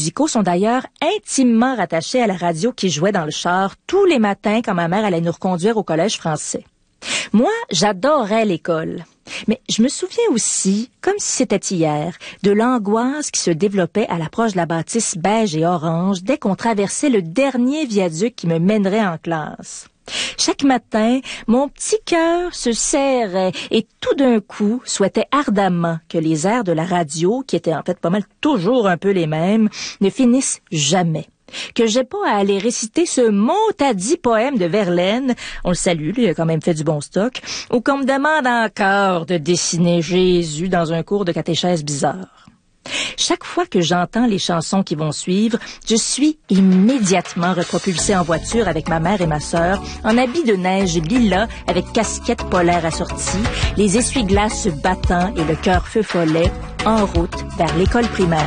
musicaux sont d'ailleurs intimement rattachés à la radio qui jouait dans le char tous les matins quand ma mère allait nous reconduire au collège français. Moi, j'adorais l'école. Mais je me souviens aussi, comme si c'était hier, de l'angoisse qui se développait à l'approche de la bâtisse beige et orange dès qu'on traversait le dernier viaduc qui me mènerait en classe. Chaque matin, mon petit cœur se serrait et tout d'un coup souhaitait ardemment que les airs de la radio, qui étaient en fait pas mal toujours un peu les mêmes, ne finissent jamais. Que j'ai pas à aller réciter ce mot-à-dit poème de Verlaine, on le salue, lui, il a quand même fait du bon stock, ou qu'on me demande encore de dessiner Jésus dans un cours de catéchèse bizarre. Chaque fois que j'entends les chansons qui vont suivre, je suis immédiatement repropulsée en voiture avec ma mère et ma sœur, en habit de neige lilas, avec casquette polaire assortie, les essuie-glaces battant et le cœur feu follet, en route vers l'école primaire.